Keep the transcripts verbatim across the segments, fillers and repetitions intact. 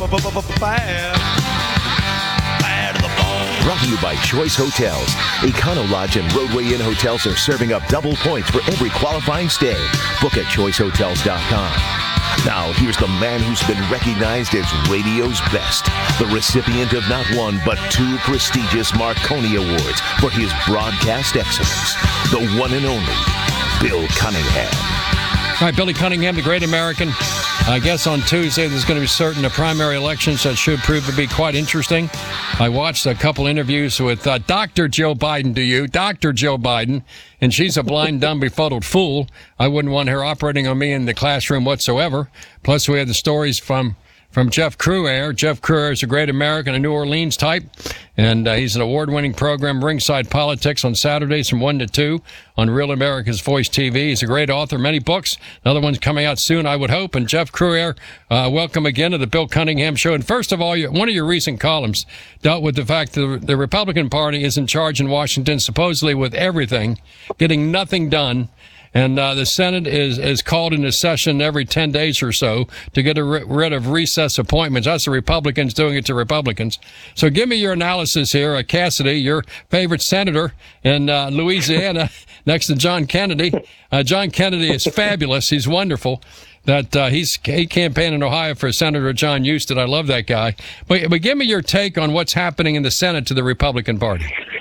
bad. Bad to the bone. Brought to you by Choice Hotels. Econo Lodge and Roadway Inn hotels are serving up double points for every qualifying stay. Book at choice hotels dot com. Now, here's the man who's been recognized as radio's best, the recipient of not one, but two prestigious Marconi Awards for his broadcast excellence, the one and only Bill Cunningham. All right, Billy Cunningham, the great American. I guess on Tuesday there's going to be certain uh, primary elections that should prove to be quite interesting. I watched a couple interviews with uh, Doctor Joe Biden, do you? Doctor Joe Biden, and she's a blind, dumb, befuddled fool. I wouldn't want her operating on me in the classroom whatsoever. Plus, we had the stories from From Jeff Cruaire. Jeff Cruaire is a great American, a New Orleans type, and uh, he's an award-winning program, Ringside Politics, on Saturdays from one to two on Real America's Voice T V. He's a great author, many books. Another one's coming out soon, I would hope. And Jeff Cruaire, uh, welcome again to the Bill Cunningham Show. And first of all, you, one of your recent columns dealt with the fact that the Republican Party is in charge in Washington, supposedly with everything, getting nothing done. And uh, the Senate is, is called into session every ten days or so to get a ri- rid of recess appointments. That's the Republicans doing it to Republicans. So give me your analysis here. Uh, Cassidy, your favorite senator in uh, Louisiana, next to John Kennedy. Uh, John Kennedy is fabulous. He's wonderful. That uh, he's he campaigned in Ohio for Senator John Huston. I love that guy. But, but give me your take on what's happening in the Senate to the Republican Party.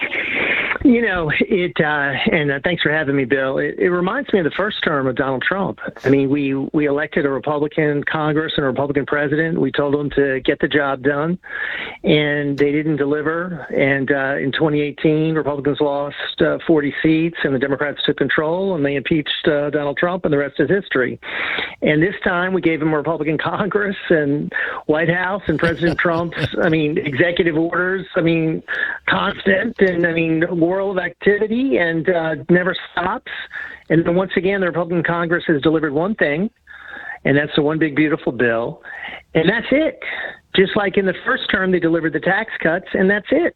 You know, it, uh, and uh, thanks for having me, Bill. It, it reminds me of the first term of Donald Trump. I mean, we, we elected a Republican Congress and a Republican president. We told them to get the job done, and they didn't deliver. And uh, in twenty eighteen, Republicans lost uh, forty seats, and the Democrats took control, and they impeached uh, Donald Trump, and the rest is history. And this time, we gave him a Republican Congress and White House, and President Trump's, I mean, executive orders, I mean, constant, and I mean, war of activity, and uh, never stops. And then once again, the Republican Congress has delivered one thing, and that's the one big beautiful bill, and that's it. Just like in the first term, they delivered the tax cuts, and that's it.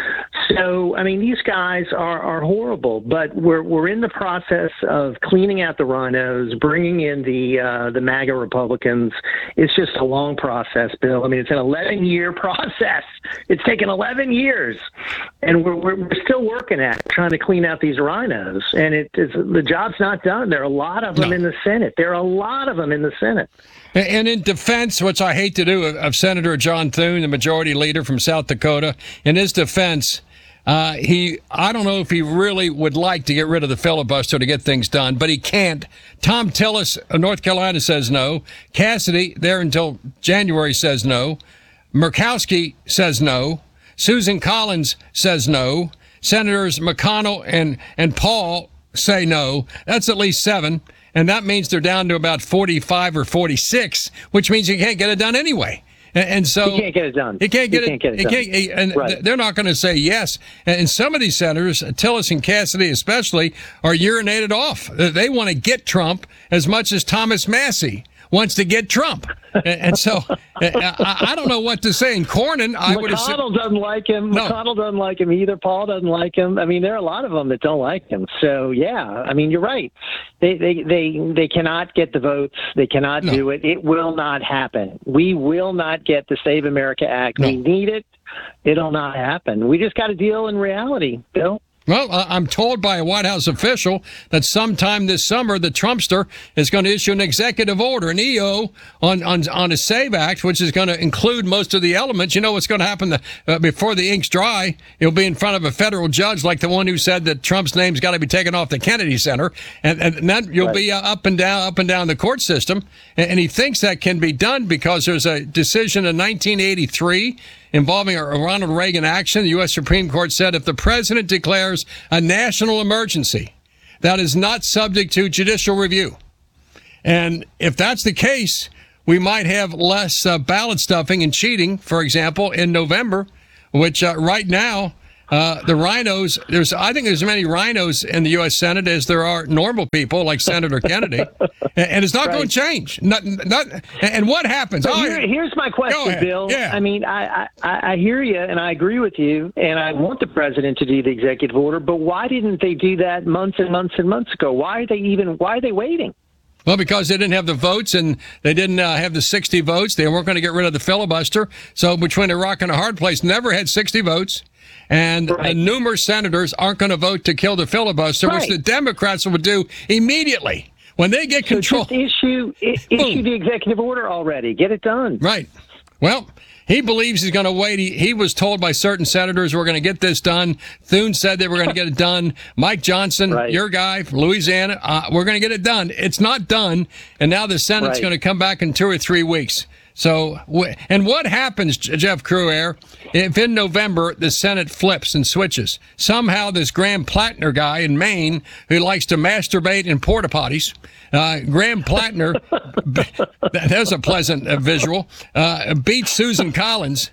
So, I mean, these guys are, are horrible, but we're we're in the process of cleaning out the rhinos, bringing in the uh, the MAGA Republicans. It's just a long process, Bill. I mean, it's an eleven-year process. It's taken eleven years, and we're, we're we're still working at it, trying to clean out these rhinos, and it is, the job's not done. There are a lot of them no. in the Senate. There are a lot of them in the Senate. And in defense, which I hate to do, of Senator John Thune, the majority leader from South Dakota, in his defense, uh, he, I don't know if he really would like to get rid of the filibuster to get things done, but he can't. Tom Tillis of North Carolina says no. Cassidy, there until January, says no. Murkowski says no. Susan Collins says no. Senators McConnell and, and Paul say no. That's at least seven. And that means they're down to about forty-five or forty-six, which means you can't get it done anyway. And, and so you can't get it done. You can't get you it. Can't get it you done. can't, and right. they're not going to say yes. And some of these senators, Tillis and Cassidy especially, are urinated off. They want to get Trump as much as Thomas Massey wants to get Trump. And, and so I, I don't know what to say. And Cornyn, I would have said. McConnell doesn't like him. No. McConnell doesn't like him either. Paul doesn't like him. I mean, there are a lot of them that don't like him. So, yeah, I mean, you're right. They they they, they cannot get the votes. They cannot No. do it. It will not happen. We will not get the Save America Act. No. We need it. It'll not happen. We just got to deal in reality, Bill. Well, I'm told by a White House official that sometime this summer, the Trumpster is going to issue an executive order, an E O, on, on, on a SAVE Act, which is going to include most of the elements. You know what's going to happen the, uh, before the ink's dry? He'll be in front of a federal judge like the one who said that Trump's name's got to be taken off the Kennedy Center. And, and then you'll Right. be uh, up and down, up and down the court system. And, and he thinks that can be done because there's a decision in nineteen eighty-three involving a Ronald Reagan action. The U S Supreme Court said if the president declares a national emergency, that is not subject to judicial review. And if that's the case, we might have less uh, ballot stuffing and cheating, for example, in November, which uh, right now, uh, the rhinos, there's, I think there's as many rhinos in the U S Senate as there are normal people like Senator Kennedy. and, and it's not right. going to change. Not, not, and what happens? But oh, here, here's my question, Bill. Yeah. I mean, I, I, I hear you, and I agree with you, and I want the president to do the executive order, but why didn't they do that months and months and months ago? Why are they even, why are they waiting? Well, because they didn't have the votes and they didn't uh, have the sixty votes. They weren't going to get rid of the filibuster. So between a rock and a hard place, never had sixty votes. And right. uh, numerous senators aren't going to vote to kill the filibuster, right. which the Democrats would do immediately. When they get control. So just issue, issue the executive order already. Get it done. Right. Well, he believes he's going to wait. He, he was told by certain senators, we're going to get this done. Thune said they were going to get it done. Mike Johnson, right. your guy from Louisiana, uh, we're going to get it done. It's not done. And now the Senate's right. going to come back in two or three weeks. So, and what happens, Jeff Crouere, if in November the Senate flips and switches? Somehow this Graham Plattner guy in Maine who likes to masturbate in porta potties, uh, Graham Plattner, there's a pleasant uh, visual, uh, beats Susan Collins.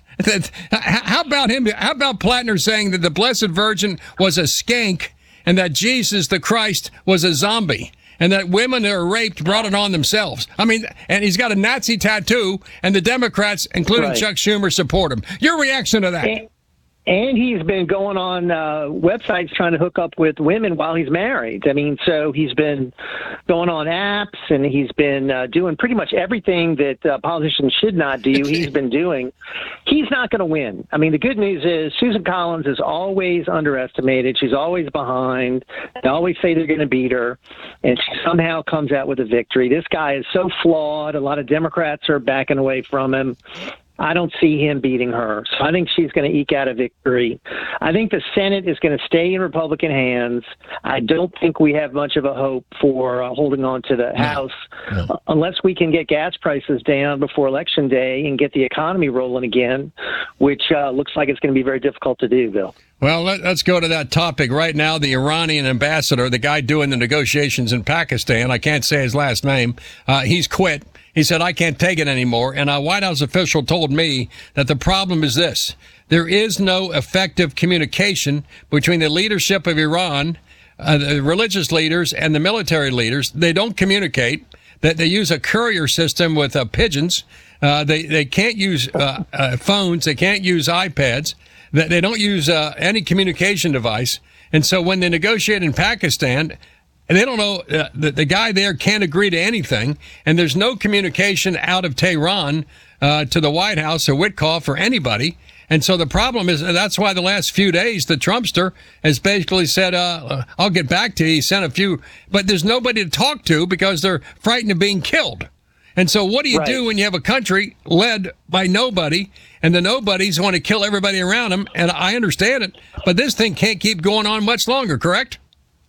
How about him? How about Plattner saying that the Blessed Virgin was a skank and that Jesus the Christ was a zombie? And that women that are raped brought it on themselves. I mean, and he's got a Nazi tattoo, and the Democrats, including right. Chuck Schumer, support him. Your reaction to that? And, and he's been going on uh, websites trying to hook up with women while he's married. I mean, so he's been going on apps, and he's been uh, doing pretty much everything that uh, politicians should not do. He's been doing. He's not going to win. I mean, the good news is Susan Collins is always underestimated. She's always behind. They always say they're going to beat her, and she somehow comes out with a victory. This guy is so flawed. A lot of Democrats are backing away from him. I don't see him beating her. So I think she's going to eke out a victory. I think the Senate is going to stay in Republican hands. I don't think we have much of a hope for uh, holding on to the no. House no. Uh, unless we can get gas prices down before Election Day and get the economy rolling again, which uh, looks like it's going to be very difficult to do, Bill. Well, let, let's go to that topic right now. The Iranian ambassador, the guy doing the negotiations in Pakistan, I can't say his last name, uh, he's quit. He said, I can't take it anymore. And a White House official told me that the problem is this. There is no effective communication between the leadership of Iran, uh, the religious leaders, and the military leaders. They don't communicate. That they use a courier system with uh, pigeons. Uh, they, they can't use uh, uh, phones. They can't use iPads. They, they don't use uh, any communication device. And so when they negotiate in Pakistan, and they don't know, uh, the, the guy there can't agree to anything, and there's no communication out of Tehran uh, to the White House or Witkoff or anybody. And so the problem is, that's why the last few days, the Trumpster has basically said, uh, I'll get back to you. He sent a few, but there's nobody to talk to because they're frightened of being killed. And so what do you right. do when you have a country led by nobody, and the nobodies want to kill everybody around them? And I understand it, but this thing can't keep going on much longer, correct?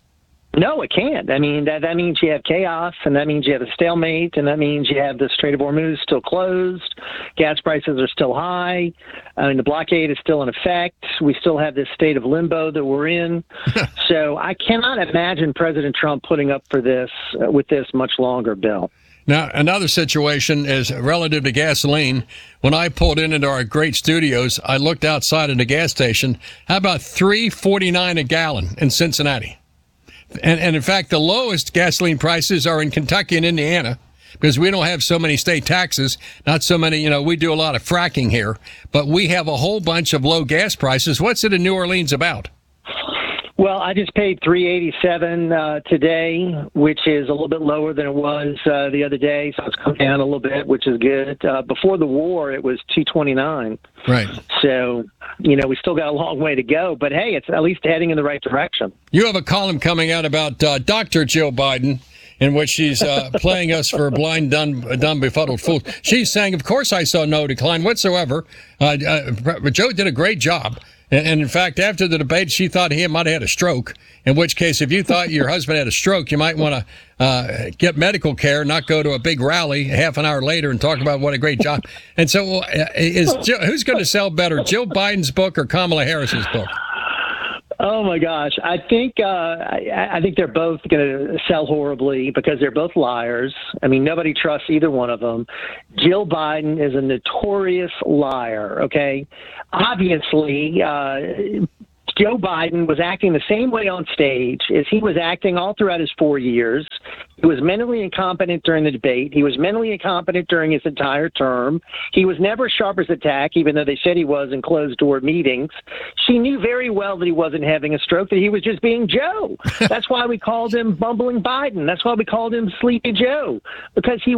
No, it can't. I mean, that, that means you have chaos, and that means you have a stalemate, and that means you have the Strait of Hormuz still closed. Gas prices are still high. I mean, the blockade is still in effect. We still have this state of limbo that we're in. So I cannot imagine President Trump putting up for this uh, with this much longer, Bill. Now, another situation is relative to gasoline. When I pulled in into our great studios, I looked outside at a gas station. How about three forty-nine a gallon in Cincinnati? And, and in fact, the lowest gasoline prices are in Kentucky and Indiana because we don't have so many state taxes, not so many, you know, we do a lot of fracking here, but we have a whole bunch of low gas prices. What's it in New Orleans about? Well, I just paid three eighty-seven uh, today, which is a little bit lower than it was uh, the other day. So it's come down a little bit, which is good. Uh, before the war, it was two twenty-nine. Right. So, you know, we still got a long way to go. But, hey, it's at least heading in the right direction. You have a column coming out about uh, Doctor Jill Biden, in which she's uh, playing us for a blind, dumb, dumb, befuddled fool. She's saying, of course I saw no decline whatsoever. Uh, uh, Joe did a great job. And in fact, after the debate, she thought he might have had a stroke, in which case, if you thought your husband had a stroke, you might want to uh, get medical care, not go to a big rally half an hour later and talk about what a great job. And so uh, is Jill, who's going to sell better, Jill Biden's book or Kamala Harris's book? Oh my gosh! I think uh, I, I think they're both going to sell horribly because they're both liars. I mean, nobody trusts either one of them. Jill Biden is a notorious liar. Okay, obviously, uh, Joe Biden was acting the same way on stage as he was acting all throughout his four years. He was mentally incompetent during the debate. He was mentally incompetent during his entire term. He was never sharp as a tack, even though they said he was in closed-door meetings. She knew very well that he wasn't having a stroke, that he was just being Joe. That's why we called him Bumbling Biden. That's why we called him Sleepy Joe, because he